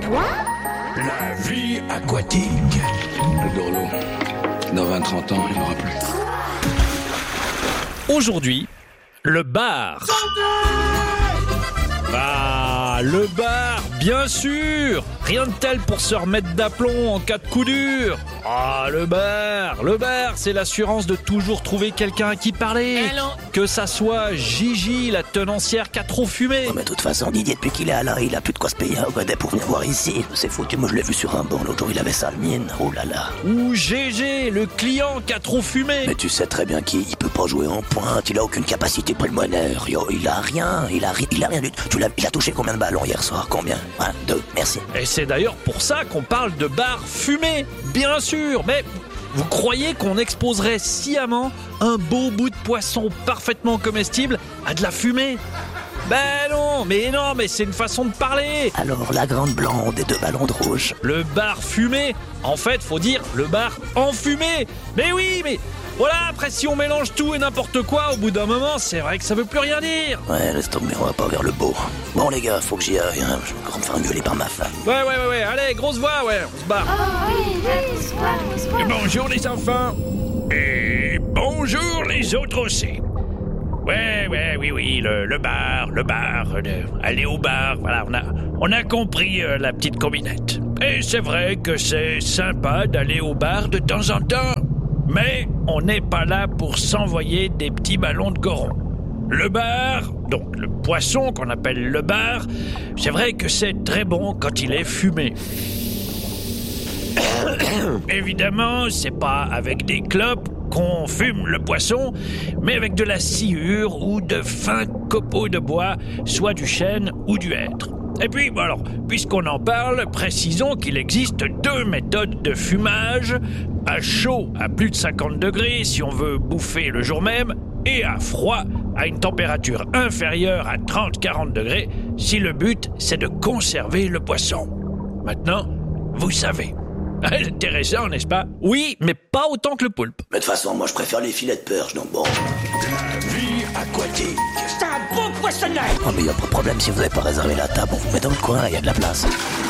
Quoi? La vie aquatique. Le Dorlo, dans 20-30 ans, il n'y en aura plus. Aujourd'hui, le bar. Ah, le bar, bien sûr. Rien de tel pour se remettre d'aplomb en cas de coup dur. Ah, le bar, c'est l'assurance de toujours trouver quelqu'un à qui parler. Allô? Que ça soit Gigi, la tenancière qui a trop fumé. Oh, mais de toute façon, Didier, depuis qu'il est là, il a plus de quoi se payer un godet pour venir voir ici. C'est foutu, moi je l'ai vu sur un banc, l'autre jour il avait ça, le mien. Oh là là. Ou GG, le client qui a trop fumé. Mais tu sais très bien qu'il peut pas jouer en pointe, il a aucune capacité pulmonaire. Yo, il a rien du tout. Il a touché combien de ballons hier soir? Combien? 1, 2, merci. Et c'est d'ailleurs pour ça qu'on parle de bar fumé. Bien sûr, mais vous croyez qu'on exposerait sciemment un beau bout de poisson parfaitement comestible à de la fumée? Ben non, mais c'est une façon de parler. Alors, la grande blonde et 2 ballons de rouge. Le bar fumé, en fait, faut dire le bar enfumé. Mais oui, mais voilà, après si on mélange tout et n'importe quoi, au bout d'un moment, c'est vrai que ça veut plus rien dire. Ouais, laisse tomber, on va pas vers le beau. Bon les gars, faut que j'y aille, hein. Je vais encore me faire engueuler par ma femme. Ouais, allez, grosse voix, ouais, on se barre. Et bonjour les enfants. Et bonjour les autres aussi. Oui, le bar, aller au bar, voilà, on a compris la petite combinette. Et c'est vrai que c'est sympa d'aller au bar de temps en temps, mais on n'est pas là pour s'envoyer des petits ballons de goron. Le bar, donc le poisson qu'on appelle le bar, c'est vrai que c'est très bon quand il est fumé. Évidemment, c'est pas avec des clopes qu'on fume le poisson, mais avec de la sciure ou de fins copeaux de bois, soit du chêne ou du hêtre. Et puis, bon alors, puisqu'on en parle, précisons qu'il existe 2 méthodes de fumage, à chaud à plus de 50 degrés si on veut bouffer le jour même, et à froid à une température inférieure à 30-40 degrés si le but c'est de conserver le poisson. Maintenant, vous savez. Intéressant, n'est-ce pas? Oui, mais pas autant que le poulpe. Mais de toute façon, moi je préfère les filets de perche, donc bon. La vie aquatique. C'est un beau poissonneur. Oh mais y a pas de problème, si vous avez pas réservé la table, on vous met dans le coin, il y a de la place.